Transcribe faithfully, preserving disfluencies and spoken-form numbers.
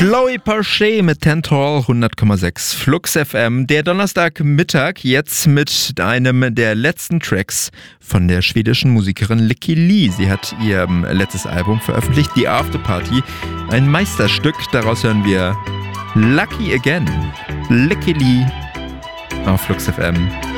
Chloe Parche mit Tantall hundert Komma sechs Flux F M. Der Donnerstagmittag jetzt mit einem der letzten Tracks von der schwedischen Musikerin Lykke Li. Sie hat ihr letztes Album veröffentlicht, The After Party. Ein Meisterstück, daraus hören wir Lucky Again. Lykke Li auf Flux F M.